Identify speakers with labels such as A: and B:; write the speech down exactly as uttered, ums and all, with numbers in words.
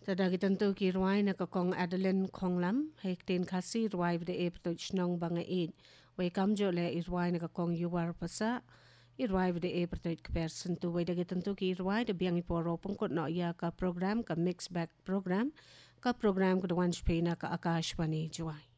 A: Tadagi tentu ki ruai na kakong Adeline Konglam, hektin kasi ruai bida e pato chnong banga id. Wai kamjo le i ruai na kakong yuwar pasa, i ruai bida e pato kper sentu. Wai dagi tentu ki ruai da biang iporo pungkot no ya ka program, ka mix back program, ka program ka dawan shpena ka akashwani juai.